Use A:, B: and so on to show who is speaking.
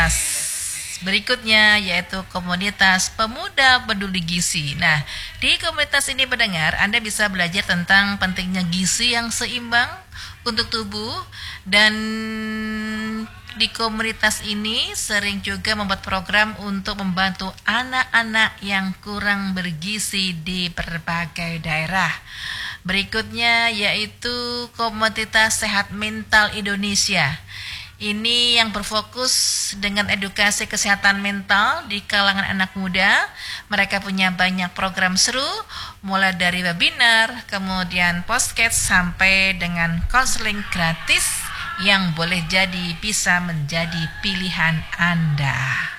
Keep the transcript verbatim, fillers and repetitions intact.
A: komunitas berikutnya yaitu komunitas pemuda peduli gizi. Nah, di komunitas ini pendengar, Anda bisa belajar tentang pentingnya gizi yang seimbang untuk tubuh, dan di komunitas ini sering juga membuat program untuk membantu anak-anak yang kurang bergizi di berbagai daerah. Berikutnya yaitu komunitas sehat mental Indonesia. Ini yang berfokus dengan edukasi kesehatan mental di kalangan anak muda. Mereka punya banyak program seru, mulai dari webinar, kemudian podcast, sampai dengan konseling gratis yang boleh jadi bisa menjadi pilihan Anda.